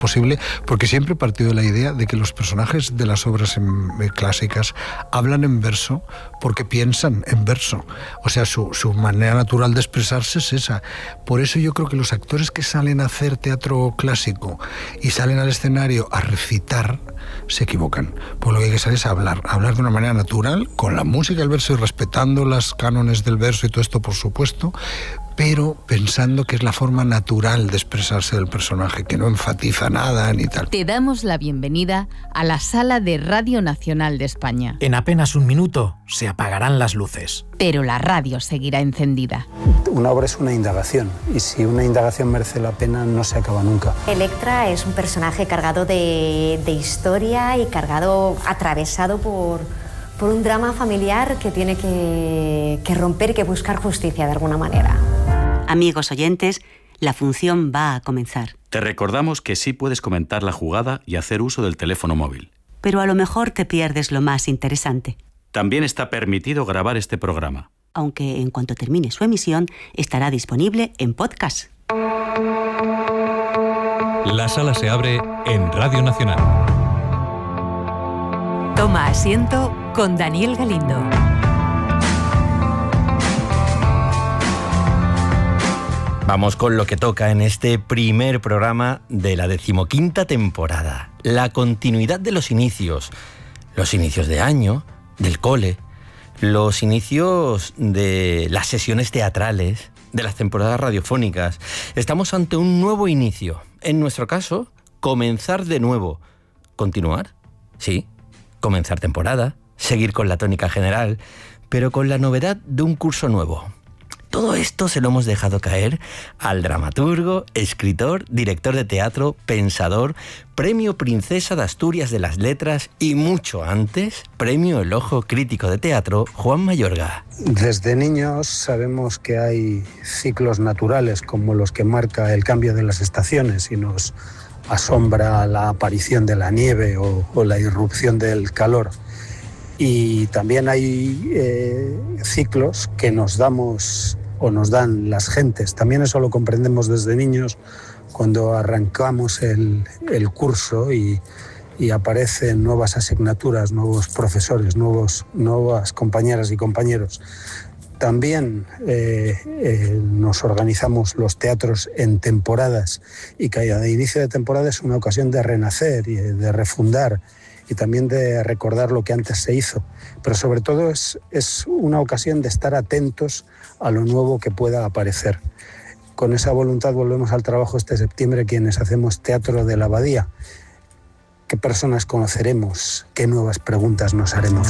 posible, porque siempre he partido de la idea de que los personajes de las obras clásicas hablan en verso porque piensan en verso. O sea, su manera natural de expresarse es esa. Por eso yo creo que los actores que salen a hacer teatro clásico y salen al escenario a recitar se equivocan. Por lo que hay que saber es hablar de una manera natural, con la música, el verso y respetando las cánones del verso y todo esto, por supuesto, pero pensando que es la forma natural de expresarse del personaje, que no enfatiza nada ni tal. Te damos la bienvenida a la sala de Radio Nacional de España. En apenas un minuto se apagarán las luces. Pero la radio seguirá encendida. Una obra es una indagación, y si una indagación merece la pena, no se acaba nunca. Electra es un personaje cargado de historia y atravesado por un drama familiar que tiene que romper y que buscar justicia de alguna manera. Amigos oyentes, la función va a comenzar. Te recordamos que sí puedes comentar la jugada y hacer uso del teléfono móvil. Pero a lo mejor te pierdes lo más interesante. También está permitido grabar este programa. Aunque en cuanto termine su emisión, estará disponible en podcast. La sala se abre en Radio Nacional. Toma asiento con Daniel Galindo. Vamos con lo que toca en este primer programa de la 15ª temporada. La continuidad de los inicios de año, del cole, los inicios de las sesiones teatrales, de las temporadas radiofónicas. Estamos ante un nuevo inicio. En nuestro caso, comenzar de nuevo. ¿Continuar? Sí. Comenzar temporada, seguir con la tónica general, pero con la novedad de un curso nuevo. Todo esto se lo hemos dejado caer al dramaturgo, escritor, director de teatro, pensador, Premio Princesa de Asturias de las Letras y mucho antes, Premio El Ojo Crítico de Teatro, Juan Mayorga. Desde niños sabemos que hay ciclos naturales como los que marca el cambio de las estaciones y nos asombra la aparición de la nieve o la irrupción del calor. Y también hay ciclos que nos damos o nos dan las gentes. También eso lo comprendemos desde niños cuando arrancamos el curso y aparecen nuevas asignaturas, nuevos profesores, nuevas compañeras y compañeros. También nos organizamos los teatros en temporadas y cada inicio de temporada es una ocasión de renacer y de refundar y también de recordar lo que antes se hizo. Pero sobre todo es una ocasión de estar atentos a lo nuevo que pueda aparecer. Con esa voluntad volvemos al trabajo este septiembre quienes hacemos Teatro de la Abadía. ¿Qué personas conoceremos? ¿Qué nuevas preguntas nos haremos?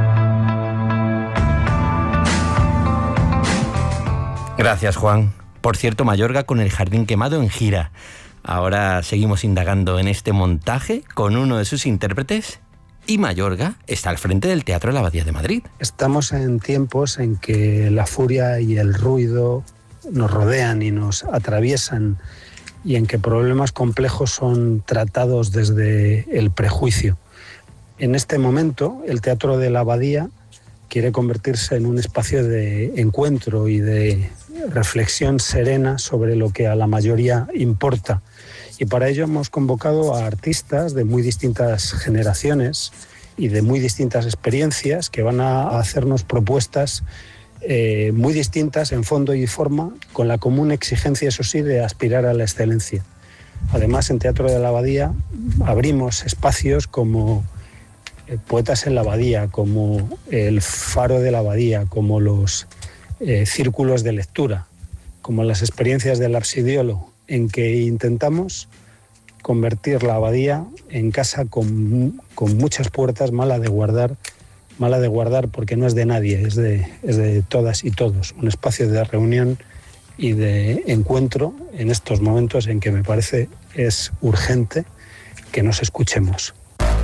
Gracias, Juan. Por cierto, Mayorga con el Jardín Quemado en gira. Ahora seguimos indagando en este montaje con uno de sus intérpretes y Mayorga está al frente del Teatro de la Abadía de Madrid. Estamos en tiempos en que la furia y el ruido nos rodean y nos atraviesan y en que problemas complejos son tratados desde el prejuicio. En este momento, el Teatro de la Abadía quiere convertirse en un espacio de encuentro y de reflexión serena sobre lo que a la mayoría importa. Y para ello hemos convocado a artistas de muy distintas generaciones y de muy distintas experiencias que van a hacernos propuestas muy distintas en fondo y forma, con la común exigencia, eso sí, de aspirar a la excelencia. Además, en Teatro de la Abadía abrimos espacios como Poetas en la Abadía, como el Faro de la Abadía, como los círculos de lectura, como las experiencias del absidiolo, en que intentamos convertir la abadía en casa con muchas puertas, mala de guardar porque no es de nadie, es de todas y todos, un espacio de reunión y de encuentro en estos momentos en que me parece es urgente que nos escuchemos.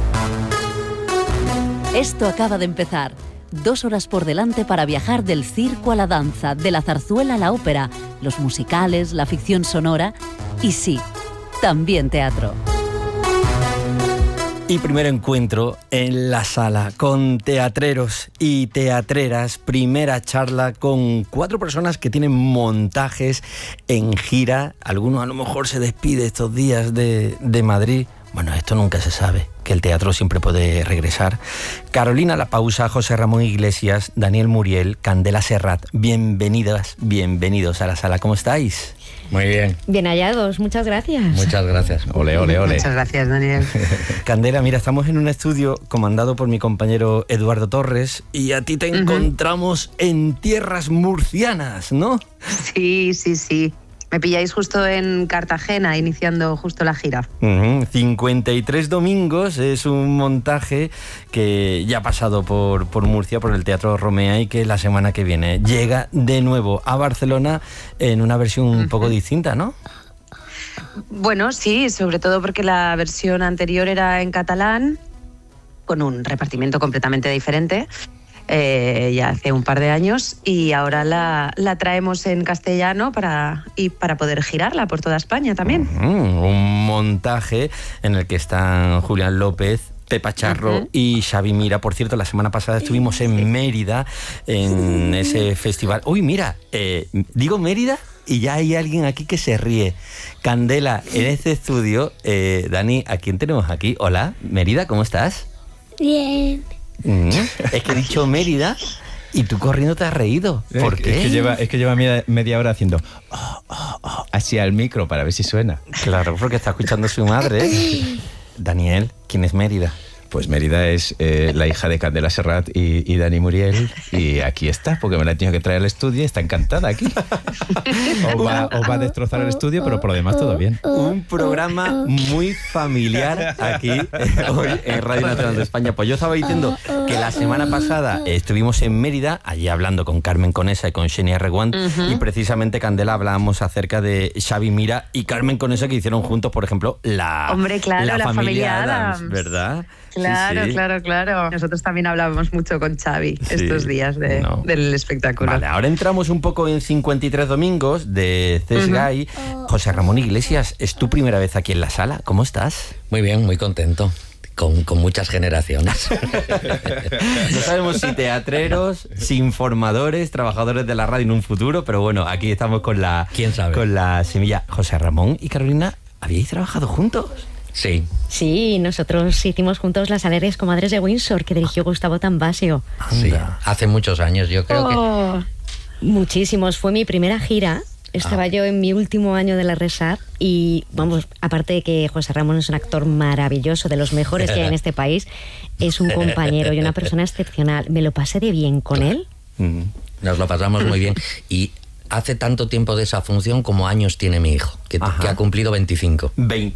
Esto acaba de empezar. 2 horas por delante para viajar del circo a la danza, de la zarzuela a la ópera, los musicales, la ficción sonora y sí, también teatro. Y primer encuentro en la sala con teatreros y teatreras. Primera charla con 4 personas que tienen montajes en gira. Algunos a lo mejor se despide estos días de Madrid. Bueno, esto nunca se sabe, que el teatro siempre puede regresar. Carolina La Pausa, José Ramón Iglesias, Daniel Muriel, Candela Serrat. Bienvenidas, bienvenidos a la sala. ¿Cómo estáis? Muy bien. Bien hallados, muchas gracias. Muchas gracias. Ole, ole, ole. Muchas gracias, Daniel. Candela, mira, estamos en un estudio comandado por mi compañero Eduardo Torres y a ti te encontramos en tierras murcianas, ¿no? Sí, sí, sí. Me pilláis justo en Cartagena, iniciando justo la gira. 53 domingos es un montaje que ya ha pasado por Murcia, por el Teatro Romea, y que la semana que viene llega de nuevo a Barcelona en una versión un poco distinta, ¿no? Bueno, sí, sobre todo porque la versión anterior era en catalán, con un repartimiento completamente diferente. Ya hace un par de años, y ahora la traemos en castellano para poder girarla por toda España también. Un montaje en el que están Julián López, Pepa Charro y Xavi Mira. Por cierto, la semana pasada estuvimos en Mérida, en ese festival. Uy, mira, digo Mérida y ya hay alguien aquí que se ríe. Candela, en este estudio, Dani, ¿a quién tenemos aquí? Hola, Mérida, ¿cómo estás? Bien. Es que he dicho Mérida y tú corriendo te has reído. ¿Por qué? Es que lleva media hora haciendo así al micro para ver si suena. Claro, porque está escuchando su madre. Daniel, ¿quién es Mérida? Pues Mérida es la hija de Candela Serrat y Dani Muriel, y aquí está, porque me la he tenido que traer al estudio y está encantada aquí. Os va a destrozar el estudio, pero por lo demás todo bien. Un programa muy familiar aquí hoy en Radio Nacional de España. Pues yo estaba diciendo que la semana pasada estuvimos en Mérida, allí hablando con Carmen Conesa y con Xenia Reguant, y precisamente, Candela, hablábamos acerca de Xavi Mira y Carmen Conesa, que hicieron juntos, por ejemplo, la familia Adams, ¿verdad? Claro, sí. Claro. Nosotros también hablábamos mucho con Xavi estos días del espectáculo. Vale, ahora entramos un poco en 53 domingos de CESGAI. José Ramón Iglesias, es tu primera vez aquí en la sala. ¿Cómo estás? Muy bien, muy contento. Con muchas generaciones. No sabemos si teatreros, si informadores, trabajadores de la radio en un futuro, pero bueno, aquí estamos con la... ¿Quién sabe? Con la semilla. José Ramón y Carolina, ¿habíais trabajado juntos? Sí. Sí, nosotros hicimos juntos Las Alegres Comadres de Windsor, que dirigió Gustavo Tambasio. Sí, hace muchos años, yo creo que... Muchísimos, fue mi primera gira. Estaba yo en mi último año de la RESAD y, vamos, aparte de que José Ramón es un actor maravilloso, de los mejores que hay en este país, es un compañero y una persona excepcional. Me lo pasé de bien con él. Nos lo pasamos muy bien. Y hace tanto tiempo de esa función como años tiene mi hijo, que ha cumplido 25.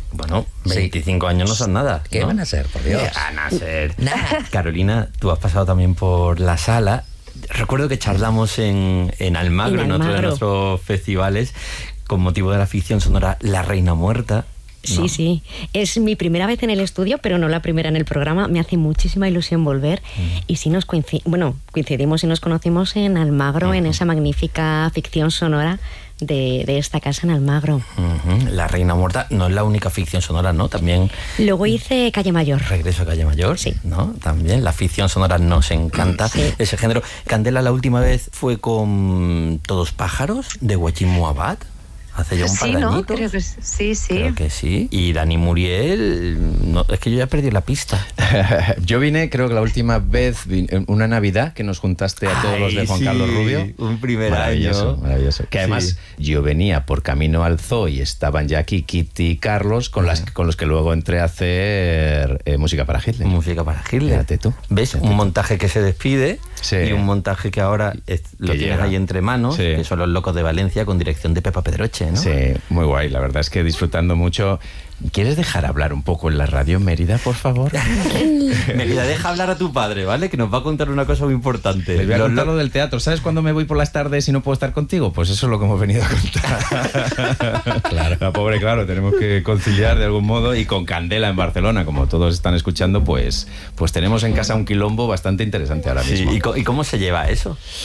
25 años no son nada. ¿Qué van a ser, por Dios? ¿Qué van a ser? Carolina, tú has pasado también por la sala. Recuerdo que charlamos en Almagro, en otro de nuestros festivales, con motivo de la ficción sonora La Reina Muerta. Sí, sí. Es mi primera vez en el estudio, pero no la primera en el programa. Me hace muchísima ilusión volver. Y sí coincidimos y nos conocimos en Almagro, en esa magnífica ficción sonora de esta casa en Almagro. La Reina Muerta no es la única ficción sonora, ¿no? También... Luego hice Calle Mayor. Regreso a Calle Mayor, sí. ¿no? También la ficción sonora nos encanta, ese género. Candela, la última vez fue con Todos pájaros, de Joaquín Muabat. Hace ya un par de añitos. Creo que sí. Creo que sí. Y Dani Muriel, no, es que yo ya perdí la pista. Yo vine, creo que la última vez, una Navidad que nos juntaste a todos los de Juan Carlos Rubio. Un primer año. Maravilloso. Que además yo venía por camino al Zoo y estaban ya aquí Kitty y Carlos, con los que luego entré a hacer música para Hitler. Música para Hitler. Fíjate tú. ¿Ves? Un montaje que se despide y un montaje que ahora lo tienes ahí entre manos, que son Los Locos de Valencia, con dirección de Pepa Pedroche, ¿no? Sí, muy guay, la verdad es que disfrutando mucho. ¿Quieres dejar hablar un poco en la radio, Mérida, por favor? Mérida, deja hablar a tu padre, ¿vale? Que nos va a contar una cosa muy importante. Les voy a contar lo del teatro. ¿Sabes cuándo me voy por las tardes y no puedo estar contigo? Pues eso es lo que hemos venido a contar. Claro. La pobre, claro, tenemos que conciliar de algún modo. Y con Candela en Barcelona, como todos están escuchando, pues tenemos en casa un quilombo bastante interesante ahora mismo. ¿Y cómo se lleva eso?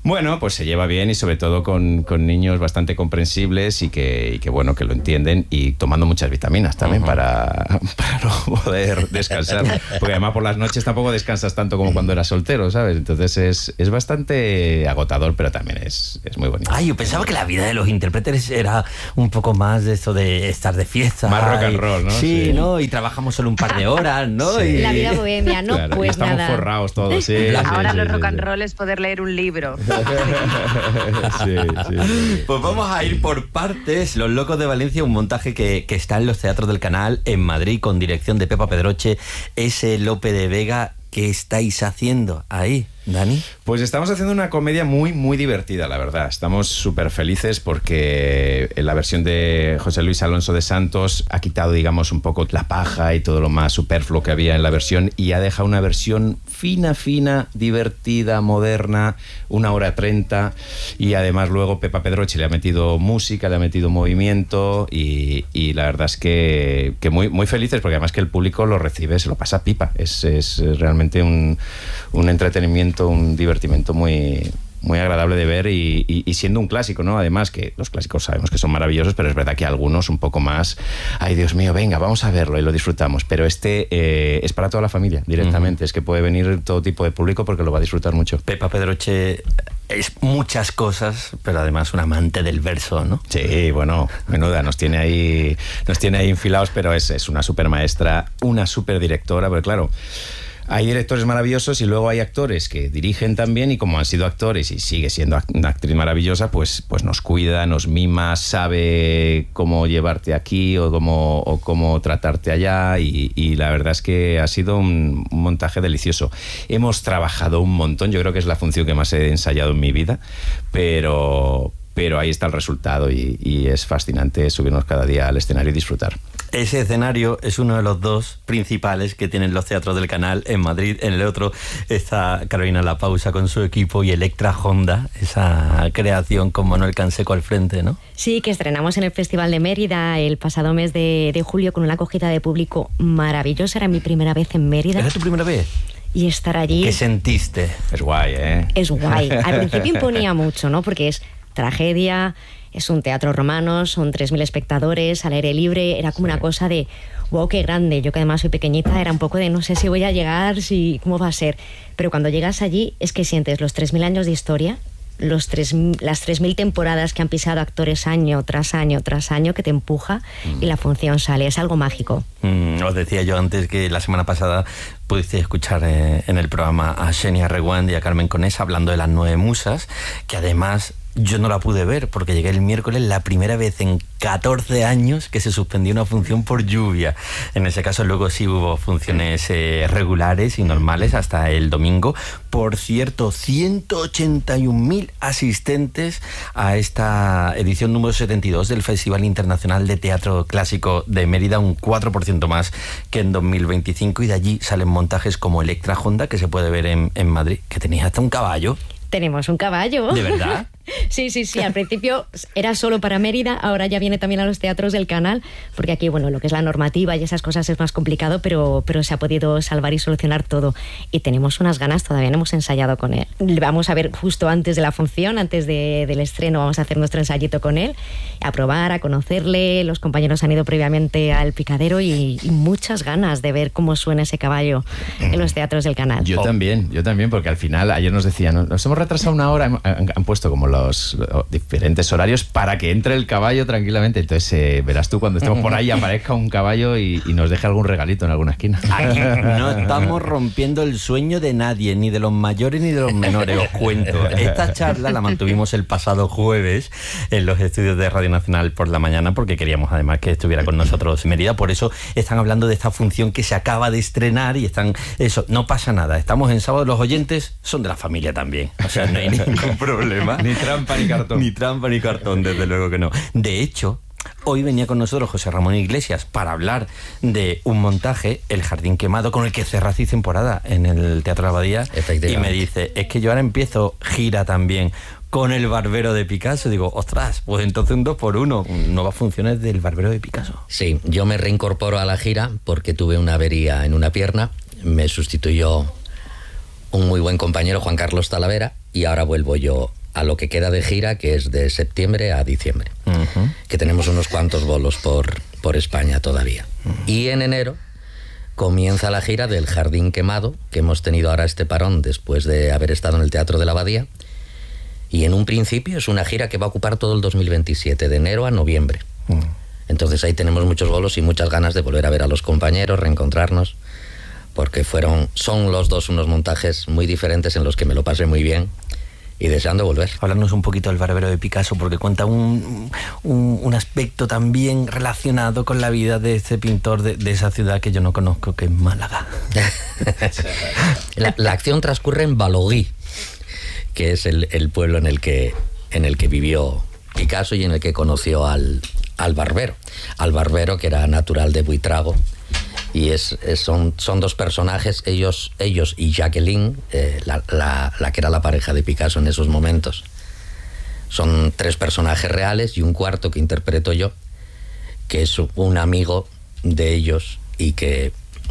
Bueno, pues se lleva bien y sobre todo con niños bastante comprensibles y que bueno, que lo entienden y tomando muchas vitaminas también para no poder descansar. Porque además por las noches tampoco descansas tanto como cuando eras soltero, ¿sabes? Entonces es bastante agotador, pero también es muy bonito. Ay, yo pensaba que la vida de los intérpretes era un poco más de eso de estar de fiesta. Más rock and roll, ¿no? Sí, ¿no? Y trabajamos solo un par de horas, ¿no? Sí. Y la vida bohemia, ¿no? Claro, pues estamos nada. forrados todos, sí. Ahora sí, los sí, rock sí. and roll es poder leer un libro. Sí. Pues vamos a ir por partes. Los Locos de Valencia, un montaje que está en los teatros del Canal en Madrid con dirección de Pepa Pedroche, ese Lope de Vega. ¿Qué estáis haciendo ahí, Dani? Pues estamos haciendo una comedia muy, muy divertida, la verdad. Estamos súper felices porque la versión de José Luis Alonso de Santos ha quitado, digamos, un poco la paja y todo lo más superfluo que había en la versión y ha dejado una versión fina, divertida, moderna, 1:30, y además luego Pepa Pedroche le ha metido música, le ha metido movimiento y la verdad es que muy, muy felices porque además que el público lo recibe, se lo pasa pipa. Es realmente un entretenimiento, un divertimento muy, muy agradable de ver y siendo un clásico, ¿no? Además que los clásicos sabemos que son maravillosos, pero es verdad que algunos un poco más, ay Dios mío, venga, vamos a verlo y lo disfrutamos, pero es para toda la familia directamente, es que puede venir todo tipo de público porque lo va a disfrutar mucho. Pepa Pedroche es muchas cosas, pero además un amante del verso, ¿no? Sí, bueno, menuda, nos tiene ahí infilados, pero es una super maestra, una super directora, pero claro, hay directores maravillosos y luego hay actores que dirigen también y como han sido actores y sigue siendo una actriz maravillosa, pues nos cuida, nos mima, sabe cómo llevarte aquí o cómo tratarte allá y la verdad es que ha sido un montaje delicioso. Hemos trabajado un montón, yo creo que es la función que más he ensayado en mi vida, pero ahí está el resultado y es fascinante subirnos cada día al escenario y disfrutar. Ese escenario es uno de los dos principales que tienen los teatros del Canal en Madrid. En el otro está Carolina La Pausa con su equipo y Electra Honda, esa creación con Manuel Canseco al frente, ¿no? Sí, que estrenamos en el Festival de Mérida el pasado mes de julio con una acogida de público maravillosa. Era mi primera vez en Mérida. ¿Era tu primera vez? Y estar allí... ¿Qué sentiste? Es guay, ¿eh? Es guay. Al principio imponía mucho, ¿no? Porque es tragedia, es un teatro romano, son 3.000 espectadores, al aire libre, era como una cosa de wow, qué grande. Yo que además soy pequeñita, era un poco de no sé si voy a llegar, cómo va a ser. Pero cuando llegas allí es que sientes los 3.000 años de historia, las 3.000 temporadas que han pisado actores año tras año tras año, que te empuja y la función sale. Es algo mágico. Os decía yo antes que la semana pasada pudiste escuchar en el programa a Xenia Reguant y a Carmen Conesa hablando de las 9 musas, que además yo no la pude ver porque llegué el miércoles, la primera vez en 14 años que se suspendió una función por lluvia. En ese caso luego sí hubo funciones regulares y normales hasta el domingo. Por cierto, 181.000 asistentes a esta edición número 72 del Festival Internacional de Teatro Clásico de Mérida, un 4% más que en 2025, y de allí salen montajes como Electra Honda, que se puede ver en Madrid, que tenéis hasta un caballo. Tenemos un caballo. ¿De verdad? Sí. Al principio era solo para Mérida, ahora ya viene también a los teatros del Canal, porque aquí, bueno, lo que es la normativa y esas cosas es más complicado, pero se ha podido salvar y solucionar todo. Y tenemos unas ganas, todavía no hemos ensayado con él. Vamos a ver justo antes de la función, antes del estreno, vamos a hacer nuestro ensayito con él, a probar, a conocerle. Los compañeros han ido previamente al picadero y muchas ganas de ver cómo suena ese caballo en los teatros del Canal. Yo también, porque al final, ayer nos decían, nos hemos retrasado una hora, han puesto como los diferentes horarios para que entre el caballo tranquilamente. Entonces verás tú cuando estemos por ahí aparezca un caballo y nos deje algún regalito en alguna esquina. Aquí no estamos rompiendo el sueño de nadie, ni de los mayores ni de los menores, os cuento. Esta charla la mantuvimos el pasado jueves en los estudios de Radio Nacional por la mañana, porque queríamos además que estuviera con nosotros Mérida. Por eso están hablando de esta función que se acaba de estrenar y están... Eso, no pasa nada, estamos en sábado, los oyentes son de la familia también, o sea, no hay ningún problema. Ni trampa ni cartón. Ni trampa ni cartón, desde luego que no. De hecho, hoy venía con nosotros José Ramón Iglesias para hablar de un montaje, El Jardín Quemado, con el que cerrasteis temporada en el Teatro de la Abadía. Y me dice, es que yo ahora empiezo gira también con El Barbero de Picasso. Digo, ostras, pues entonces un 2x1, nuevas funciones del Barbero de Picasso. Sí, yo me reincorporo a la gira porque tuve una avería en una pierna, me sustituyó un muy buen compañero, Juan Carlos Talavera, y ahora vuelvo yo a lo que queda de gira, que es de septiembre a diciembre, que tenemos unos cuantos bolos por España todavía. Y en enero comienza la gira del Jardín Quemado, que hemos tenido ahora este parón después de haber estado en el Teatro de la Abadía. Y en un principio es una gira que va a ocupar todo el 2027, de enero a noviembre. Entonces ahí tenemos muchos bolos y muchas ganas de volver a ver a los compañeros, reencontrarnos, porque son los dos unos montajes muy diferentes en los que me lo pasé muy bien y deseando volver. Háblanos un poquito del Barbero de Picasso, porque cuenta un aspecto también relacionado con la vida de este pintor de esa ciudad que yo no conozco, que es Málaga. La acción transcurre en Balogui, que es el pueblo en el que vivió Picasso y en el que conoció al barbero. Al barbero, que era natural de Buitrago. Y son dos personajes, ellos y Jacqueline, la que era la pareja de Picasso en esos momentos. Son 3 personajes reales y un cuarto que interpreto yo, que es un amigo de ellos. Y que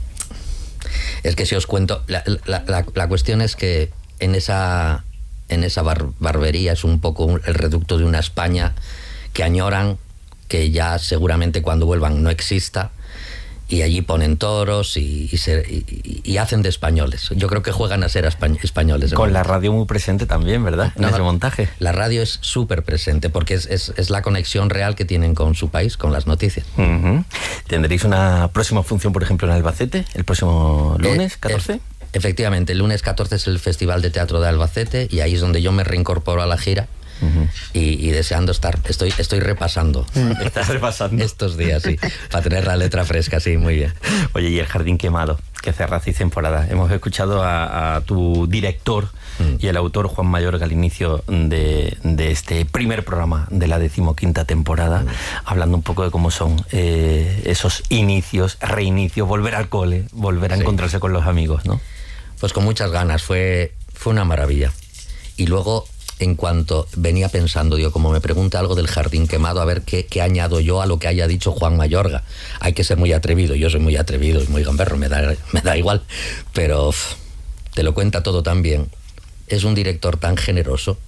es que si os cuento, la cuestión es que en esa barbería es un poco el reducto de una España que añoran, que ya seguramente cuando vuelvan no exista. Y allí ponen toros y hacen de españoles. Yo creo que juegan a ser españoles. Con la radio muy presente también, ¿verdad? En ese montaje. La radio es súper presente porque es la conexión real que tienen con su país, con las noticias. ¿Tendréis una próxima función, por ejemplo, en Albacete, el próximo lunes, 14? Efectivamente, el lunes 14 es el Festival de Teatro de Albacete y ahí es donde yo me reincorporo a la gira. Y deseando estar, estoy repasando. Estás repasando estos días, sí, para tener la letra fresca, sí, muy bien. Oye, y el Jardín Quemado, que cerrasteis temporada. Hemos escuchado a tu director y el autor Juan Mayorga al inicio de este primer programa de la 15ª temporada, hablando un poco de cómo son esos inicios, reinicios, volver al cole, volver a encontrarse con los amigos, ¿no? Pues con muchas ganas, fue una maravilla. Y luego, en cuanto venía pensando, digo, como me pregunta algo del Jardín Quemado, a ver qué añado yo a lo que haya dicho Juan Mayorga. Hay que ser muy atrevido, yo soy muy atrevido y muy gamberro, me da igual, pero te lo cuenta todo tan bien. Es un director tan generoso,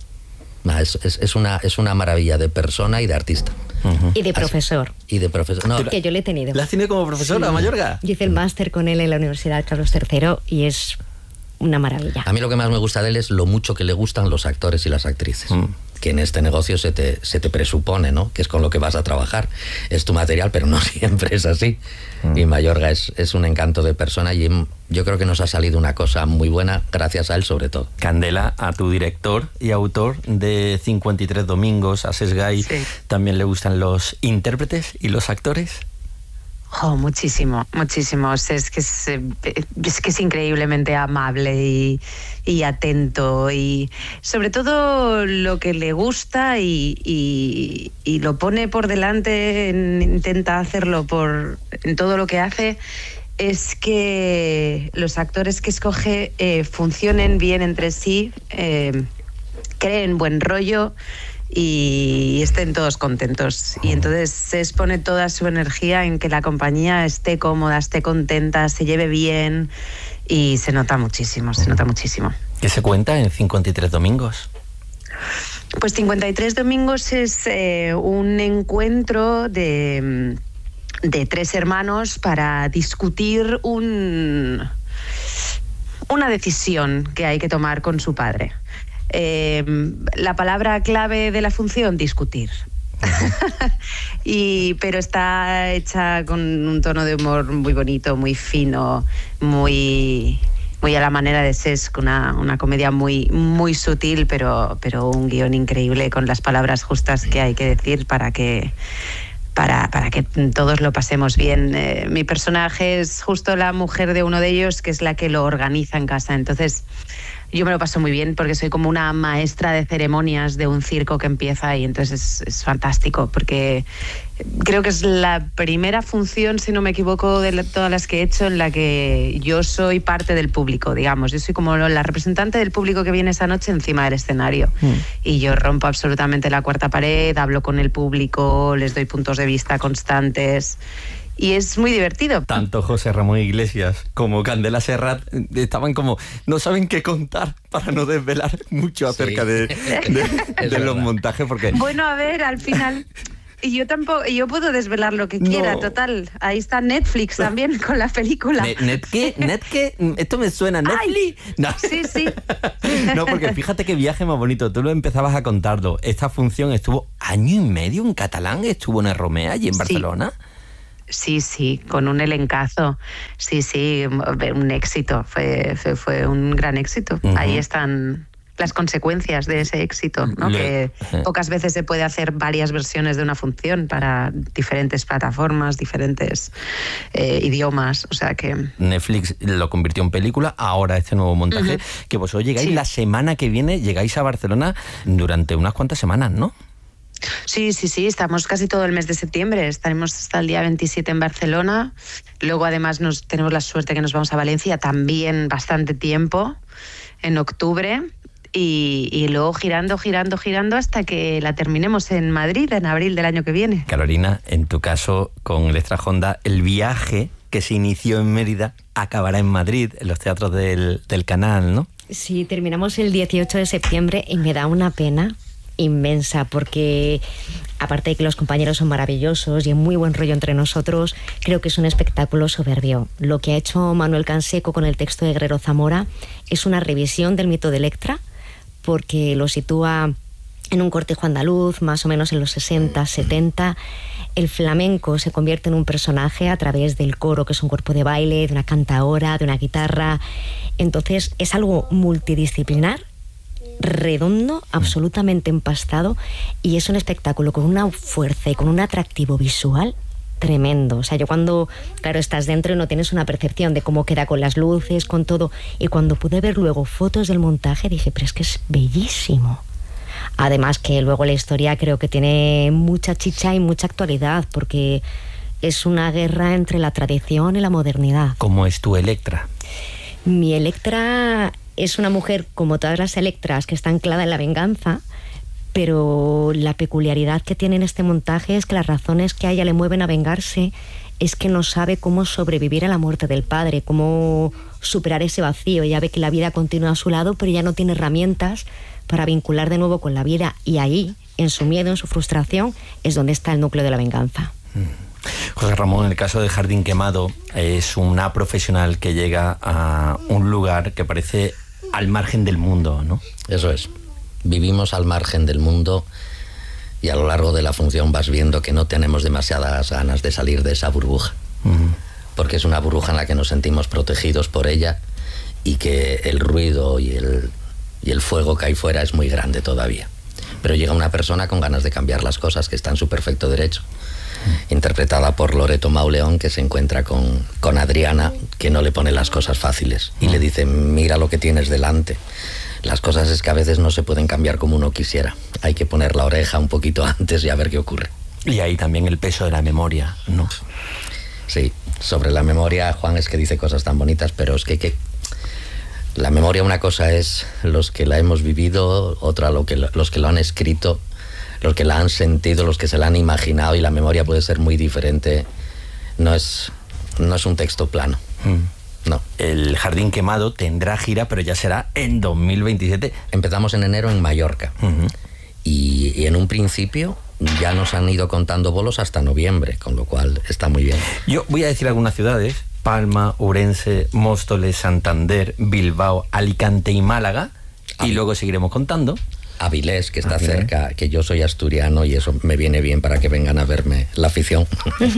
es una maravilla de persona y de artista. Y de profesor. Y de profesor. No, que yo le he tenido. ¿La has tenido como profesora, sí. Mayorga? Yo hice el máster con él en la Universidad Carlos III y es una maravilla. A mí lo que más me gusta de él es lo mucho que le gustan los actores y las actrices. Que en este negocio se te presupone, ¿no? Que es con lo que vas a trabajar. Es tu material, pero no siempre es así. Y Mayorga es un encanto de persona y yo creo que nos ha salido una cosa muy buena gracias a él sobre todo. Candela, a tu director y autor de 53 domingos, a Sesgay, sí. ¿También le gustan los intérpretes y los actores? Oh, muchísimo. Es que es increíblemente amable y atento y sobre todo lo que le gusta y lo pone por delante, intenta hacerlo en todo lo que hace, es que los actores que escoge funcionen bien entre sí, creen buen rollo y estén todos contentos. Y entonces se expone toda su energía en que la compañía esté cómoda, esté contenta, se lleve bien y se nota muchísimo. ¿Qué se cuenta en 53 domingos? Pues 53 domingos es un encuentro de 3 hermanos para discutir una decisión que hay que tomar con su padre. La palabra clave de la función, discutir. Pero está hecha con un tono de humor muy bonito, muy fino, muy a la manera de Sesc, una comedia muy, muy sutil, pero un guión increíble con las palabras justas que hay que decir para que todos lo pasemos bien. Mi personaje es justo la mujer de uno de ellos, que es la que lo organiza en casa. Entonces yo me lo paso muy bien porque soy como una maestra de ceremonias de un circo que empieza y entonces es fantástico porque creo que es la primera función, si no me equivoco, de todas las que he hecho en la que yo soy parte del público, digamos. Yo soy como la representante del público que viene esa noche encima del escenario y yo rompo absolutamente la cuarta pared, hablo con el público, les doy puntos de vista constantes y es muy divertido. Tanto José Ramón Iglesias como Candela Serrat estaban como, no saben qué contar para no desvelar mucho acerca de los montajes, porque... Bueno, a ver, al final... Y yo puedo desvelar lo que quiera, no. Total. Ahí está Netflix también con la película. ¿Net qué? ¿Esto me suena? ¿Netflix? No. Sí. No, porque fíjate qué viaje más bonito. Tú lo empezabas a contarlo. Esta función estuvo año y medio en catalán, estuvo en el Romea y en Barcelona. Sí, con un elencazo. Sí, un éxito. Fue un gran éxito. Uh-huh. Ahí están las consecuencias de ese éxito, ¿no? Que pocas veces se puede hacer varias versiones de una función para diferentes plataformas, diferentes idiomas, o sea que... Netflix lo convirtió en película, ahora este nuevo montaje, uh-huh. Que vosotros llegáis la semana que viene, llegáis a Barcelona durante unas cuantas semanas, ¿no? Sí, estamos casi todo el mes de septiembre, estaremos hasta el día 27 en Barcelona, luego además tenemos la suerte que nos vamos a Valencia también bastante tiempo, en octubre... Y luego girando hasta que la terminemos en Madrid en abril del año que viene. Carolina, en tu caso, con el Extra Honda, el viaje que se inició en Mérida acabará en Madrid, en los teatros del Canal, ¿no? Sí, terminamos el 18 de septiembre y me da una pena inmensa porque, aparte de que los compañeros son maravillosos y en muy buen rollo entre nosotros, creo que es un espectáculo soberbio. Lo que ha hecho Manuel Canseco con el texto de Guerrero Zamora es una revisión del mito de Electra, porque lo sitúa en un cortejo andaluz, más o menos en los 60, 70. El flamenco se convierte en un personaje a través del coro, que es un cuerpo de baile, de una cantaora, de una guitarra. Entonces es algo multidisciplinar, redondo, absolutamente empastado, y es un espectáculo con una fuerza y con un atractivo visual tremendo. O sea, yo cuando, claro, estás dentro y no tienes una percepción de cómo queda con las luces, con todo, y cuando pude ver luego fotos del montaje dije, pero es que es bellísimo. Además que luego la historia creo que tiene mucha chicha y mucha actualidad, porque es una guerra entre la tradición y la modernidad. ¿Cómo es tu Electra? Mi Electra es una mujer como todas las Electras que está anclada en la venganza, pero la peculiaridad que tiene en este montaje es que las razones que a ella le mueven a vengarse es que no sabe cómo sobrevivir a la muerte del padre, cómo superar ese vacío. Ella ve que la vida continúa a su lado, pero ya no tiene herramientas para vincular de nuevo con la vida, y ahí, en su miedo, en su frustración, es donde está el núcleo de la venganza. José Ramón, en el caso de Jardín Quemado, es una profesional que llega a un lugar que parece al margen del mundo, ¿no? Eso es. Vivimos al margen del mundo y a lo largo de la función vas viendo que no tenemos demasiadas ganas de salir de esa burbuja. Uh-huh. Porque es una burbuja en la que nos sentimos protegidos por ella y que el ruido y el fuego que hay fuera es muy grande todavía. Pero llega una persona con ganas de cambiar las cosas, que está en su perfecto derecho. Interpretada por Loreto Mauleón, que se encuentra con Adriana, que no le pone las cosas fáciles y le dice, mira lo que tienes delante. Las cosas es que a veces no se pueden cambiar como uno quisiera. Hay que poner la oreja un poquito antes y a ver qué ocurre. Y ahí también el peso de la memoria, ¿no? Sí, sobre la memoria, Juan es que dice cosas tan bonitas, pero es que la memoria, una cosa es los que la hemos vivido, otra los que lo han escrito, los que la han sentido, los que se la han imaginado, y la memoria puede ser muy diferente. No es un texto plano. No. El Jardín Quemado tendrá gira, pero ya será en 2027. Empezamos en enero en Mallorca. Uh-huh. Y en un principio ya nos han ido contando bolos hasta noviembre, con lo cual está muy bien. Yo voy a decir algunas ciudades: Palma, Ourense, Móstoles, Santander, Bilbao, Alicante y Málaga. Y luego seguiremos contando. Avilés, que está cerca, que yo soy asturiano y eso me viene bien para que vengan a verme la afición.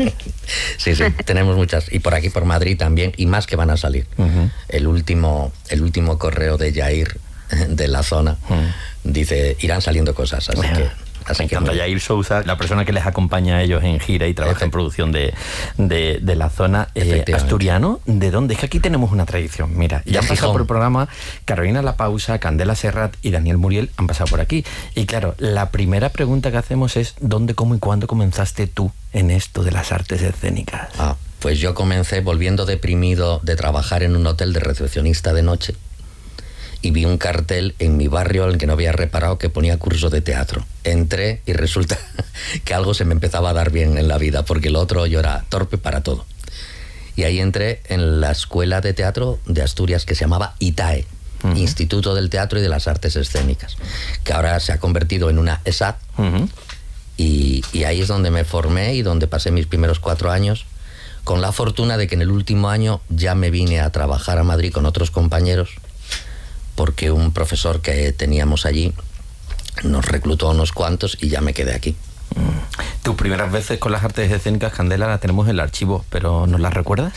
Sí, tenemos muchas. Y por aquí, por Madrid también, y más que van a salir. Uh-huh. El último correo de Jair, de la zona, dice, irán saliendo cosas, así que... Me encanta Jair Sousa, la persona que les acompaña a ellos en gira y trabaja en producción de la zona. Asturiano, ¿de dónde? Es que aquí tenemos una tradición. Mira, ya han pasado por el programa Carolina La Pausa, Candela Serrat y Daniel Muriel han pasado por aquí. Y claro, la primera pregunta que hacemos es ¿dónde, cómo y cuándo comenzaste tú en esto de las artes escénicas? Pues yo comencé volviendo deprimido de trabajar en un hotel de recepcionista de noche. y vi un cartel en mi barrio en el que no había reparado que ponía curso de teatro. Entré y resulta que algo se me empezaba a dar bien en la vida, porque lo otro yo era torpe para todo. Y ahí entré en la escuela de teatro de Asturias, que se llamaba ITAE, Instituto del Teatro y de las Artes Escénicas, que ahora se ha convertido en una ESAT. Y ahí es donde me formé y donde pasé mis primeros 4 años, con la fortuna de que en el último año ya me vine a trabajar a Madrid con otros compañeros, porque un profesor que teníamos allí nos reclutó a unos cuantos y ya me quedé aquí. Tus primeras veces con las artes escénicas, Candela, las tenemos en el archivo, pero ¿nos las recuerdas?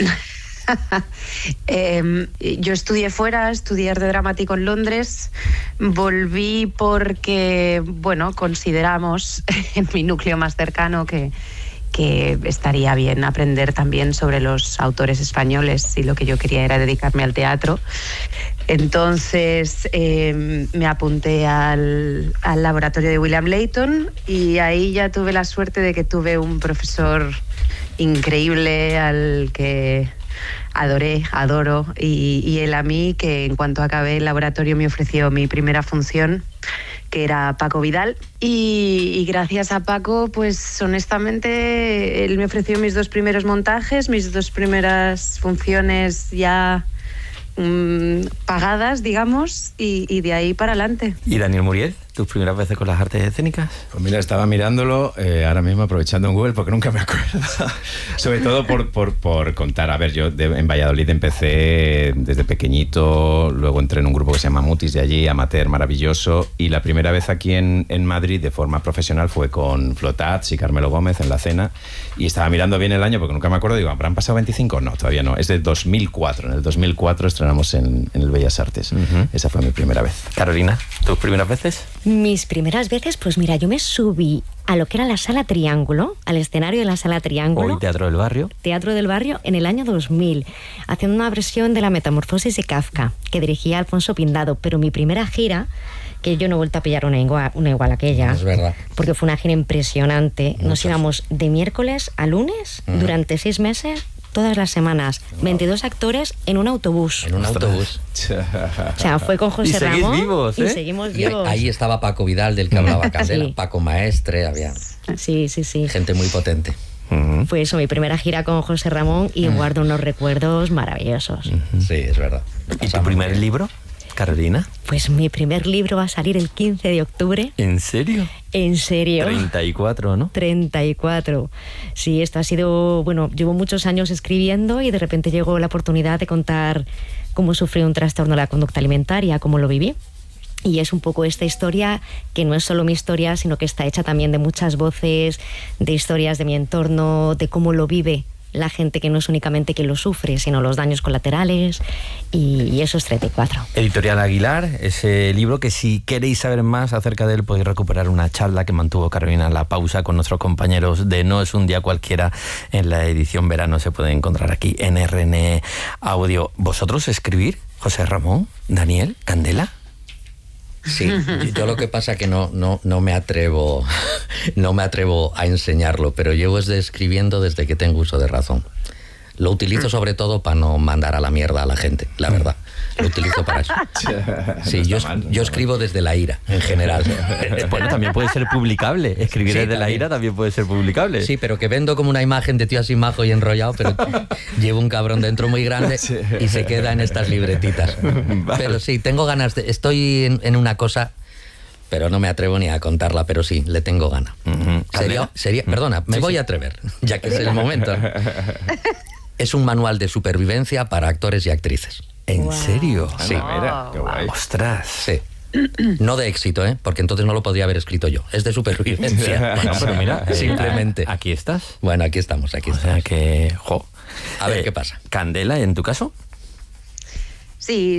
Yo estudié fuera, estudié arte dramático en Londres, volví porque, bueno, consideramos en mi núcleo más cercano que estaría bien aprender también sobre los autores españoles, y lo que yo quería era dedicarme al teatro. Entonces me apunté al laboratorio de William Layton, y ahí ya tuve la suerte de que tuve un profesor increíble al que adoro, y él a mí, que en cuanto acabé el laboratorio me ofreció mi primera función, que era Paco Vidal, y gracias a Paco, pues honestamente, él me ofreció mis 2 primeros montajes, mis 2 primeras funciones ya pagadas, digamos, y de ahí para adelante. ¿Y Daniel Muriel, tus primeras veces con las artes escénicas? Pues mira, estaba mirándolo ahora mismo, aprovechando en Google, porque nunca me acuerdo. Sobre todo por contar. A ver, yo en Valladolid empecé desde pequeñito, luego entré en un grupo que se llama Mutis de allí, amateur, maravilloso, y la primera vez aquí en Madrid de forma profesional fue con Flotats y Carmelo Gómez en La Cena, y estaba mirando bien el año porque nunca me acuerdo, digo, ¿habrán pasado 25? No, todavía no, es de 2004. En el 2004 estrenamos en el Bellas Artes. Esa fue mi primera vez. Carolina, ¿tus primeras veces? Mis primeras veces, pues mira, yo me subí a lo que era la Sala Triángulo, al escenario de la Sala Triángulo. Hoy Teatro del Barrio. Teatro del Barrio, en el año 2000, haciendo una versión de La Metamorfosis de Kafka, que dirigía Alfonso Pindado. Pero mi primera gira, que yo no he vuelto a pillar una igual a aquella. Es verdad. Porque fue una gira impresionante. Muchas. Nos íbamos de miércoles a lunes, durante 6 meses, todas las semanas, 22 actores en un autobús. En un autobús. O sea, fue con José Ramón. Vivos, ¿eh? Y seguimos vivos. Ahí estaba Paco Vidal, del que hablaba Candela, Sí. Paco Maestre, había Sí. gente muy potente. Fue eso, mi primera gira con José Ramón, y guardo unos recuerdos maravillosos. Sí, es verdad. ¿Y tu primer libro, Carolina? Pues mi primer libro va a salir el 15 de octubre. ¿En serio? ¿En serio? 34, ¿no? 34. Sí, esto ha sido, bueno, llevo muchos años escribiendo, y de repente llegó la oportunidad de contar cómo sufrí un trastorno de la conducta alimentaria, cómo lo viví. Y es un poco esta historia, que no es solo mi historia, sino que está hecha también de muchas voces, de historias de mi entorno, de cómo lo vive la gente, que no es únicamente que lo sufre, sino los daños colaterales, y eso es 34. Editorial Aguilar, ese libro que, si queréis saber más acerca de él, podéis recuperar una charla que mantuvo Carolina en La Pausa con nuestros compañeros de No es un día cualquiera, en la edición verano. Se puede encontrar aquí en RNE Audio. ¿Vosotros escribir, José Ramón, Daniel, Candela? Sí, yo lo que pasa que no me atrevo a enseñarlo, pero llevo escribiendo desde que tengo uso de razón. Lo utilizo sobre todo para no mandar a la mierda a la gente, la verdad. Lo utilizo para eso. Sí, yo escribo desde la ira, en general. Bueno, también puede ser publicable. Escribir Sí, desde la ira también puede ser publicable. Sí, pero que vendo como una imagen de tío así majo y enrollado, pero llevo un cabrón dentro muy grande y se queda en estas libretitas. Pero sí, tengo ganas de... Estoy en una cosa... pero no me atrevo ni a contarla, pero sí, le tengo gana. Perdona, me voy a atrever, ya que es el momento. Es un manual de supervivencia para actores y actrices. ¿En serio? Sí. Mira, qué guay. ¡Ostras! Sí. No de éxito, ¿eh? Porque entonces no lo podría haber escrito yo. Es de supervivencia. Bueno, pero mira, simplemente. Aquí estás. Bueno, aquí estamos. O sea que, jo. A ver qué pasa. Candela, ¿en tu caso? Sí.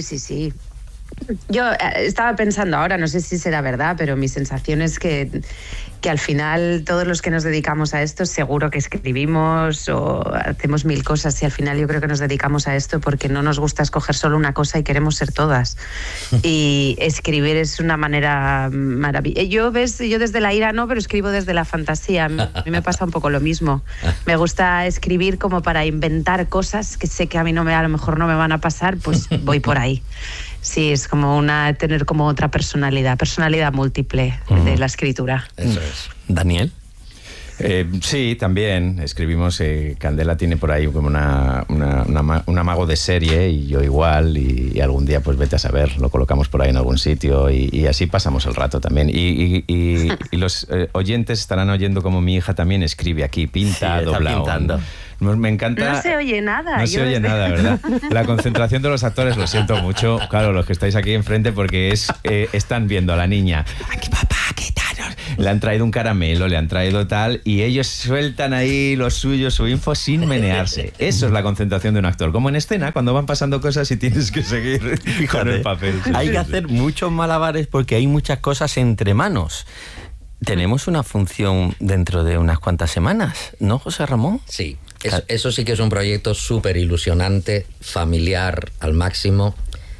Yo estaba pensando ahora, no sé si será verdad, pero mi sensación es que al final todos los que nos dedicamos a esto seguro que escribimos o hacemos 1000 cosas, y al final yo creo que nos dedicamos a esto porque no nos gusta escoger solo una cosa y queremos ser todas. Y escribir es una manera maravillosa. Yo desde la ira no, pero escribo desde la fantasía. A mí me pasa un poco lo mismo. Me gusta escribir como para inventar cosas que sé que a mí a lo mejor no me van a pasar, pues voy por ahí. Sí, es como tener como otra personalidad múltiple de la escritura. Eso es. Daniel. Sí, también escribimos. Candela tiene por ahí como un amago de serie, y yo igual, y algún día pues vete a saber, lo colocamos por ahí en algún sitio y así pasamos el rato también. Y los oyentes estarán oyendo como mi hija también escribe aquí, pinta, sí, doblado. Pintando. Me encanta. No se oye nada. No se oye nada, ¿verdad? La concentración de los actores, lo siento mucho, claro, los que estáis aquí enfrente, porque están viendo a la niña. Aquí, papá, ¿qué tal? Le han traído un caramelo, le han traído tal, y ellos sueltan ahí lo suyo, su info, sin menearse. Eso es la concentración de un actor. Como en escena, cuando van pasando cosas y tienes que seguir con el papel. Sí, hay que hacer muchos malabares porque hay muchas cosas entre manos. Tenemos una función dentro de unas cuantas semanas, ¿no, José Ramón? Sí. Eso sí que es un proyecto súper ilusionante, familiar al máximo,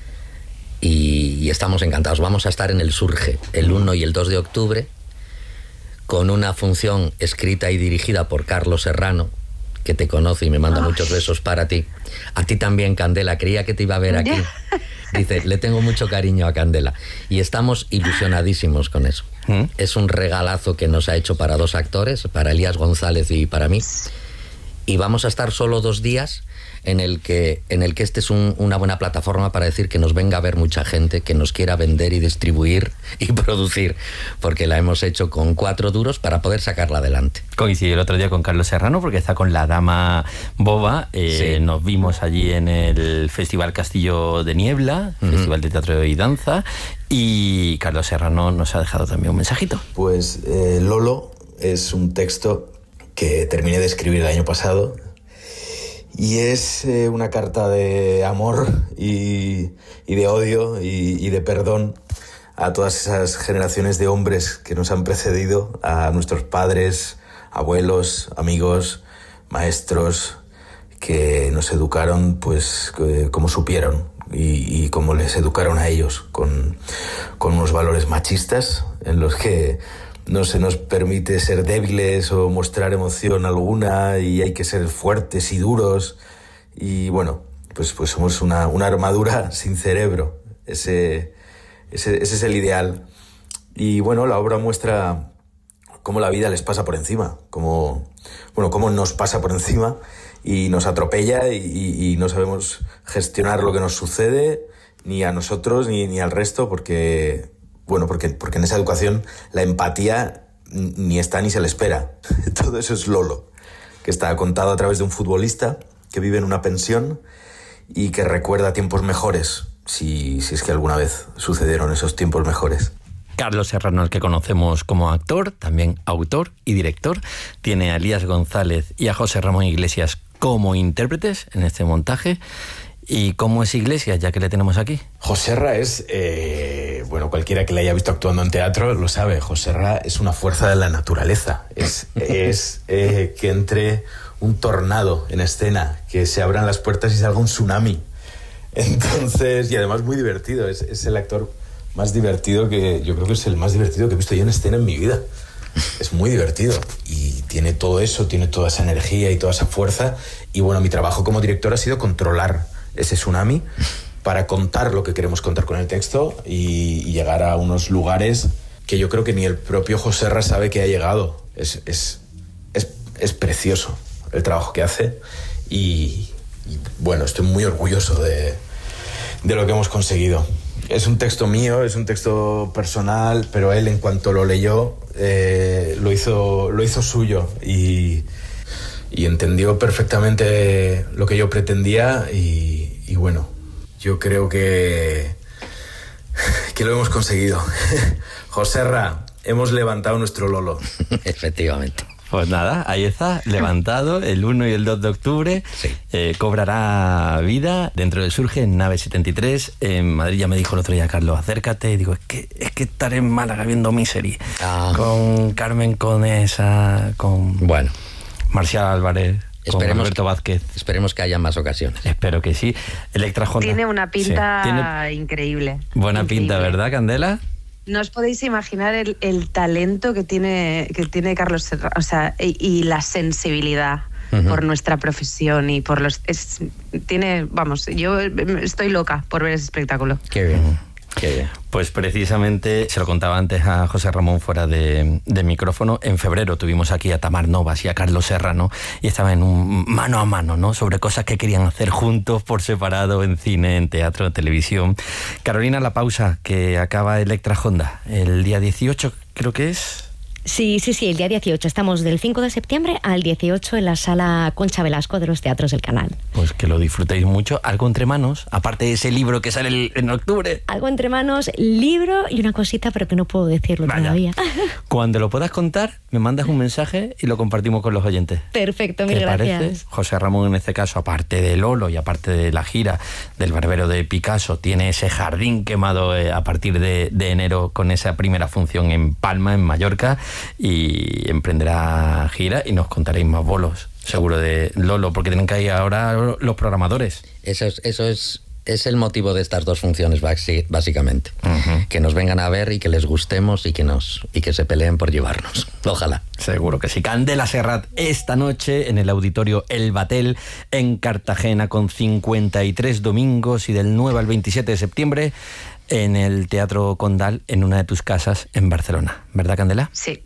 y estamos encantados. Vamos a estar en el Surge el 1 y el 2 de octubre con una función escrita y dirigida por Carlos Serrano, que te conoce y me manda muchos besos para ti. A ti también, Candela, creía que te iba a ver aquí. Dice, le tengo mucho cariño a Candela. Y estamos ilusionadísimos con eso. Es un regalazo que nos ha hecho para 2 actores, para Elías González y para mí. Y vamos a estar solo 2 días en el que este es una buena plataforma para decir que nos venga a ver mucha gente, que nos quiera vender y distribuir y producir, porque la hemos hecho con 4 duros para poder sacarla adelante. Coincidí el otro día con Carlos Serrano porque está con La Dama Boba. Sí. Nos vimos allí en el Festival Castillo de Niebla, Festival de Teatro y Danza, y Carlos Serrano nos ha dejado también un mensajito. Pues Lolo es un texto que terminé de escribir el año pasado, y es una carta de amor y de odio y de perdón a todas esas generaciones de hombres que nos han precedido, a nuestros padres, abuelos, amigos, maestros, que nos educaron pues como supieron y como les educaron a ellos, con unos valores machistas en los que no se nos permite ser débiles o mostrar emoción alguna, y hay que ser fuertes y duros. Y bueno, pues somos una armadura sin cerebro. Ese es el ideal. Y bueno, la obra muestra cómo la vida les pasa por encima, cómo nos pasa por encima y nos atropella, y no sabemos gestionar lo que nos sucede, ni a nosotros ni al resto, porque en esa educación la empatía ni está ni se le espera. Todo eso es Lolo, que está contado a través de un futbolista que vive en una pensión y que recuerda tiempos mejores, si es que alguna vez sucedieron esos tiempos mejores. Carlos Serrano, al que conocemos como actor, también autor y director, tiene a Elías González y a José Ramón Iglesias como intérpretes en este montaje. ¿Y cómo es Iglesias, ya que le tenemos aquí? Joserra es, cualquiera que le haya visto actuando en teatro lo sabe. Joserra es una fuerza de la naturaleza. Es que entre un tornado en escena, que se abran las puertas y salga un tsunami. Entonces, y además muy divertido. Es el actor más divertido yo creo que es el más divertido que he visto yo en escena en mi vida. Es muy divertido y tiene todo eso, tiene toda esa energía y toda esa fuerza. Y bueno, mi trabajo como director ha sido controlar ese tsunami para contar lo que queremos contar con el texto y llegar a unos lugares que yo creo que ni el propio Joserra sabe que ha llegado. Es precioso el trabajo que hace y bueno, estoy muy orgulloso de lo que hemos conseguido. Es un texto mío, es un texto personal, pero él, en cuanto lo leyó, lo hizo suyo y entendió perfectamente lo que yo pretendía y bueno, yo creo que lo hemos conseguido. Joserra, hemos levantado nuestro Lolo. Efectivamente. Pues nada, ahí está, levantado el 1 y el 2 de octubre. Sí. Cobrará vida dentro del Surge, en Nave 73. En Madrid ya me dijo el otro día, Carlos, acércate. Y digo, es que estaré en Málaga viendo Misery. Con Carmen Conesa, con Marcial Álvarez, con Alberto Vázquez. Esperemos que haya más ocasiones. Espero que sí. Electra Honda. Tiene una pinta increíble. Buena increíble. Pinta, ¿verdad, Candela? No os podéis imaginar el talento que tiene Carlos Serrano, y la sensibilidad. por nuestra profesión y por los... yo estoy loca por ver ese espectáculo. Qué bien. Pues precisamente, se lo contaba antes a José Ramón fuera de micrófono, en febrero tuvimos aquí a Tamar Novas y a Carlos Serrano y estaban en un mano a mano, ¿no?, sobre cosas que querían hacer juntos por separado en cine, en teatro, en televisión. Carolina, la pausa que acaba Electra Honda el día 18, creo que es... Sí, el día 18. Estamos del 5 de septiembre al 18 en la sala Concha Velasco de los Teatros del Canal. Pues que lo disfrutéis mucho. Algo entre manos, aparte de ese libro que sale en octubre. Algo entre manos, libro y una cosita, pero que no puedo decirlo todavía. Cuando lo puedas contar, me mandas un mensaje y lo compartimos con los oyentes. Perfecto, mil gracias. ¿Parece? José Ramón, en este caso, aparte de Lolo y aparte de la gira del Barbero de Picasso, tiene ese jardín quemado a partir de enero con esa primera función en Palma, en Mallorca, y emprenderá gira y nos contaréis más bolos, seguro, de Lolo, porque tienen que ir ahora los programadores. Eso es el motivo de estas dos funciones, básicamente. Que nos vengan a ver y que les gustemos y que se peleen por llevarnos. Ojalá. Seguro que sí. Candela Serrat esta noche en el Auditorio El Batel en Cartagena, con 53 domingos, y del 9 al 27 de septiembre en el Teatro Condal, en una de tus casas en Barcelona. ¿Verdad, Candela? Sí.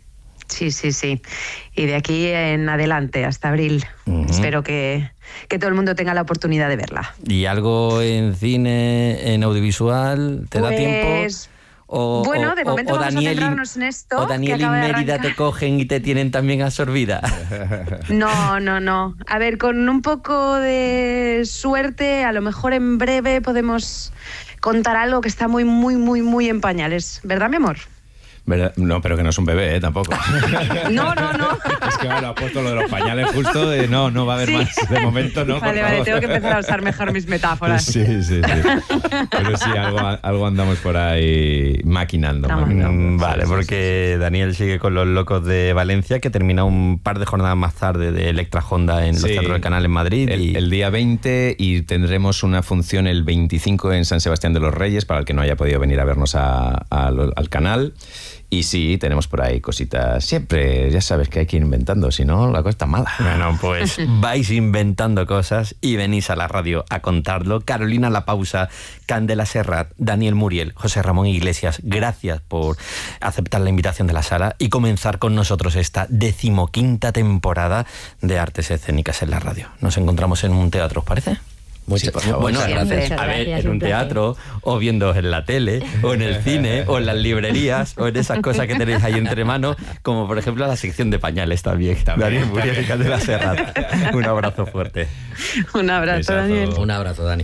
Y de aquí en adelante, hasta abril. Espero que todo el mundo tenga la oportunidad de verla. ¿Y algo en cine, en audiovisual? ¿Te da tiempo? Bueno, de momento vamos a centrarnos en esto. ¿O Daniel y Mérida te cogen y te tienen también absorbida? No. A ver, con un poco de suerte, a lo mejor en breve podemos contar algo que está muy, muy, muy, muy en pañales. ¿Verdad, mi amor? No, pero que no es un bebé, tampoco. No. Es que ha puesto lo de los pañales justo, no va a haber más. De momento no. Vale, tengo que empezar a usar mejor mis metáforas. Sí. Pero sí, algo andamos por ahí maquinando. Vale, porque Daniel sigue con Los Locos de Valencia, que termina un par de jornadas más tarde de Electra Honda en los Teatros del Canal en Madrid. El día 20, y tendremos una función el 25 en San Sebastián de los Reyes, para el que no haya podido venir a vernos al canal. Y sí, tenemos por ahí cositas. Siempre, ya sabes que hay que ir inventando, si no, la cosa está mala. Bueno, pues vais inventando cosas y venís a la radio a contarlo. Carolina La Pausa, Candela Serrat, Daniel Muriel, José Ramón Iglesias, gracias por aceptar la invitación de la sala y comenzar con nosotros esta 15ª temporada de Artes Escénicas en la radio. Nos encontramos en un teatro, ¿os parece? Sí, por favor. Bueno, gracias. A ver, en un teatro, o viendo en la tele, o en el cine, o en las librerías, o en esas cosas que tenéis ahí entre manos, como por ejemplo la sección de pañales también. Daniel Muriel y Candela Serrat. Un abrazo fuerte. Un abrazo, Daniel. Un abrazo, Dani.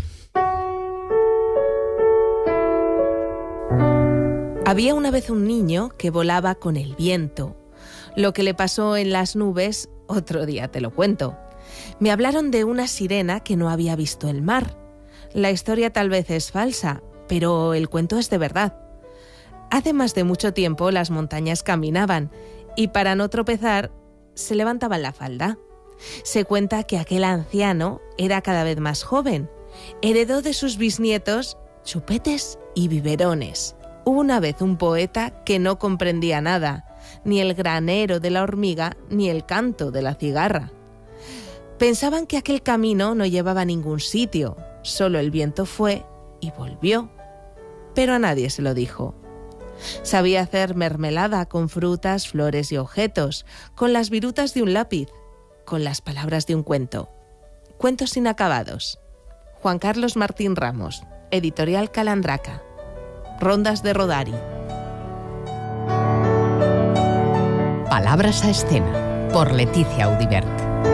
Había una vez un niño que volaba con el viento. Lo que le pasó en las nubes, otro día te lo cuento. Me hablaron de una sirena que no había visto el mar. La historia tal vez es falsa, pero el cuento es de verdad. Hace más de mucho tiempo las montañas caminaban y para no tropezar se levantaban la falda. Se cuenta que aquel anciano era cada vez más joven. Heredó de sus bisnietos chupetes y biberones. Hubo una vez un poeta que no comprendía nada, ni el granero de la hormiga ni el canto de la cigarra. Pensaban que aquel camino no llevaba a ningún sitio, solo el viento fue y volvió. Pero a nadie se lo dijo. Sabía hacer mermelada con frutas, flores y objetos, con las virutas de un lápiz, con las palabras de un cuento. Cuentos inacabados. Juan Carlos Martín Ramos, Editorial Calandraca. Rondas de Rodari. Palabras a escena, por Leticia Audibert.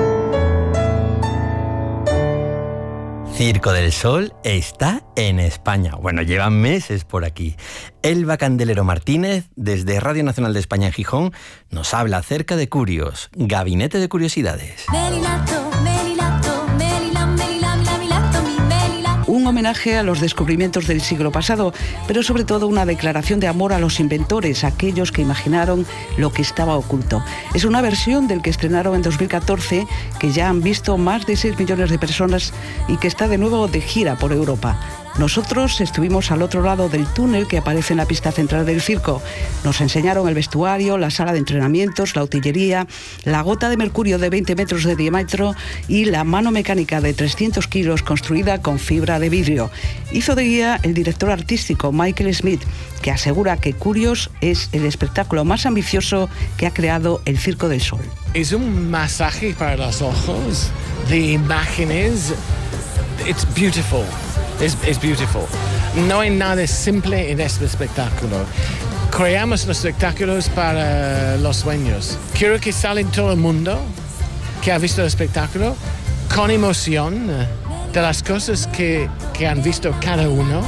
Circo del Sol está en España. Bueno, llevan meses por aquí. Elba Candelero Martínez, desde Radio Nacional de España en Gijón, nos habla acerca de Curios, Gabinete de Curiosidades. Un homenaje a los descubrimientos del siglo pasado, pero sobre todo una declaración de amor a los inventores, aquellos que imaginaron lo que estaba oculto. Es una versión del que estrenaron en 2014, que ya han visto más de 6 millones de personas y que está de nuevo de gira por Europa. Nosotros estuvimos al otro lado del túnel que aparece en la pista central del circo. Nos enseñaron el vestuario, la sala de entrenamientos, la utilería, la gota de mercurio de 20 metros de diámetro y la mano mecánica de 300 kilos construida con fibra de vidrio. Hizo de guía el director artístico Michael Smith, que asegura que Curious es el espectáculo más ambicioso que ha creado el Circo del Sol. Es un masaje para los ojos de imágenes. It's beautiful. Es beautiful. No hay nada simple en este espectáculo. Creamos los espectáculos para los sueños. Quiero que salga todo el mundo que ha visto el espectáculo con emoción de las cosas que han visto cada uno.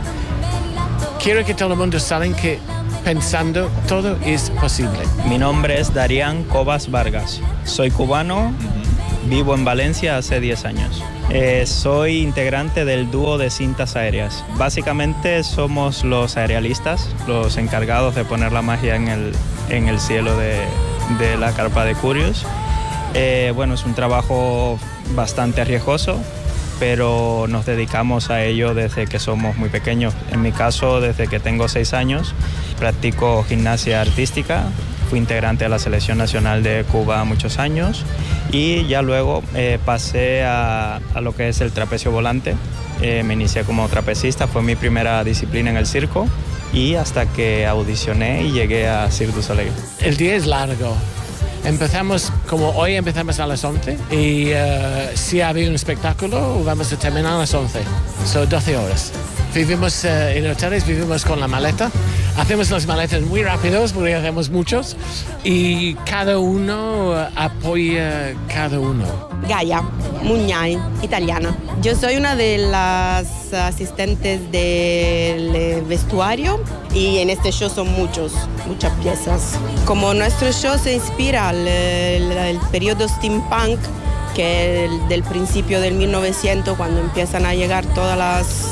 Quiero que todo el mundo salga pensando todo es posible. Mi nombre es Darían Cobas Vargas. Soy cubano, vivo en Valencia hace 10 años. Soy integrante del dúo de cintas aéreas. Básicamente somos los aerialistas, los encargados de poner la magia en el cielo de la carpa de Curious. Bueno, es un trabajo bastante arriesgoso, pero nos dedicamos a ello desde que somos muy pequeños. En mi caso, desde que tengo 6 años, practico gimnasia artística. Fui integrante de la Selección Nacional de Cuba muchos años y ya luego pasé a lo que es el trapecio volante. Me inicié como trapecista, fue mi primera disciplina en el circo y hasta que audicioné y llegué a Cirque du Soleil. El día es largo. Empezamos, como hoy empezamos a las 11 y si había un espectáculo vamos a terminar a las 11. Son 12 horas. Vivimos en hoteles, vivimos con la maleta. Hacemos las maletas muy rápidos porque hacemos muchos y cada uno apoya cada uno. Gaia Muñay, italiana. Yo soy una de las asistentes del vestuario y en este show son muchas piezas. Como nuestro show se inspira el periodo steampunk, que es del principio del 1900, cuando empiezan a llegar todas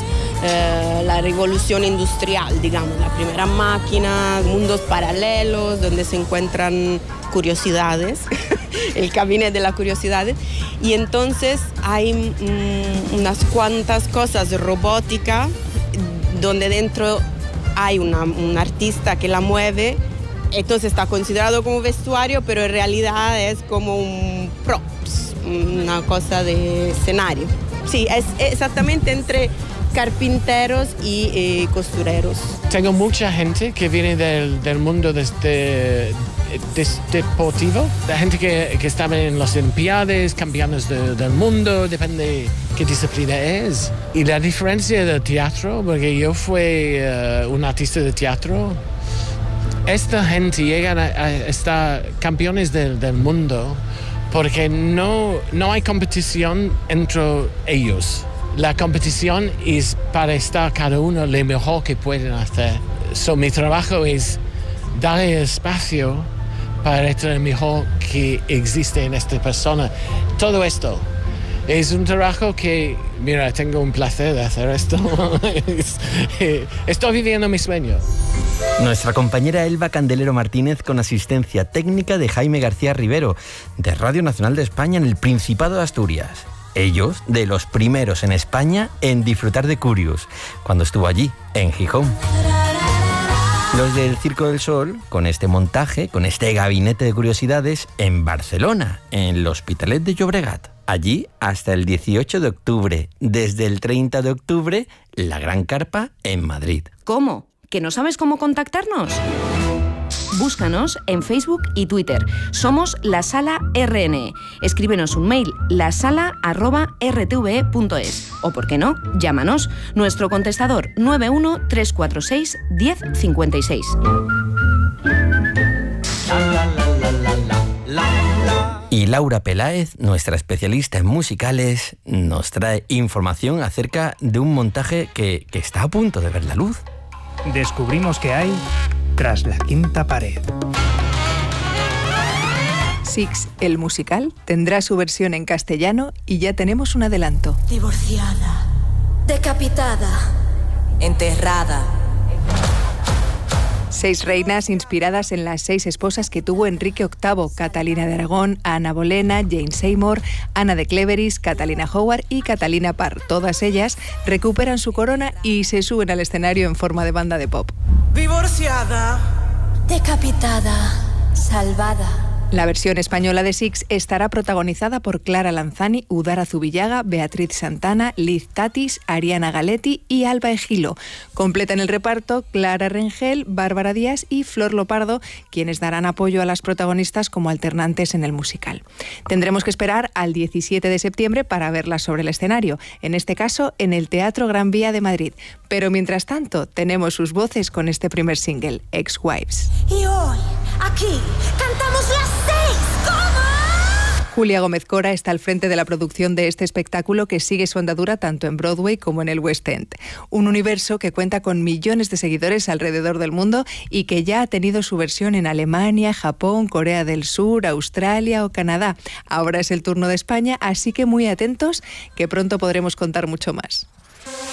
la revolución industrial, digamos, la primera máquina, mundos paralelos donde se encuentran curiosidades, el camino de las curiosidades, y entonces hay unas cuantas cosas robóticas donde dentro hay un artista que la mueve, entonces está considerado como vestuario, pero en realidad es como un props, una cosa de escenario. Sí, es exactamente entre carpinteros y costureros. Tengo mucha gente que viene del mundo deportivo, la gente que estaba en las Olimpiadas, campeones del mundo, depende qué disciplina es. Y la diferencia del teatro, porque yo fui un artista de teatro, esta gente llega a estar campeones del mundo porque no hay competición entre ellos. La competición es para estar cada uno lo mejor que pueden hacer. Mi trabajo es darle espacio para estar lo mejor que existe en esta persona. Todo esto es un trabajo que, mira, tengo un placer de hacer esto. Estoy viviendo mi sueño. Nuestra compañera Elba Candelero Martínez con asistencia técnica de Jaime García Rivero, de Radio Nacional de España en el Principado de Asturias. Ellos, de los primeros en España en disfrutar de Curious, cuando estuvo allí, en Gijón. Los del Circo del Sol, con este montaje, con este gabinete de curiosidades, en Barcelona, en el Hospitalet de Llobregat. Allí hasta el 18 de octubre. Desde el 30 de octubre, la Gran Carpa en Madrid. ¿Cómo? ¿Que no sabes cómo contactarnos? Búscanos en Facebook y Twitter. Somos La Sala RN. Escríbenos un mail, lasala@rtve.es. O, ¿por qué no?, llámanos. Nuestro contestador 91346 1056. Y Laura Peláez, nuestra especialista en musicales, nos trae información acerca de un montaje que está a punto de ver la luz. Descubrimos que hay tras la quinta pared. Six, el musical, tendrá su versión en castellano y ya tenemos un adelanto. Divorciada, decapitada, enterrada, 6 reinas inspiradas en las 6 esposas que tuvo Enrique VIII, Catalina de Aragón, Ana Bolena, Jane Seymour, Ana de Cleveris, Catalina Howard y Catalina Parr. Todas ellas recuperan su corona y se suben al escenario en forma de banda de pop. Divorciada, decapitada, salvada. La versión española de Six estará protagonizada por Clara Lanzani, Udara Zubillaga, Beatriz Santana, Liz Tatis, Ariana Galetti y Alba Egilo. Completan el reparto Clara Rengel, Bárbara Díaz y Flor Lopardo, quienes darán apoyo a las protagonistas como alternantes en el musical. Tendremos que esperar al 17 de septiembre para verlas sobre el escenario, en este caso en el Teatro Gran Vía de Madrid. Pero mientras tanto, tenemos sus voces con este primer single, Ex-Wives. Y hoy, aquí, cantamos las 6. ¿Cómo? Julia Gómez Cora está al frente de la producción de este espectáculo que sigue su andadura tanto en Broadway como en el West End. Un universo que cuenta con millones de seguidores alrededor del mundo y que ya ha tenido su versión en Alemania, Japón, Corea del Sur, Australia o Canadá. Ahora es el turno de España, así que muy atentos, que pronto podremos contar mucho más.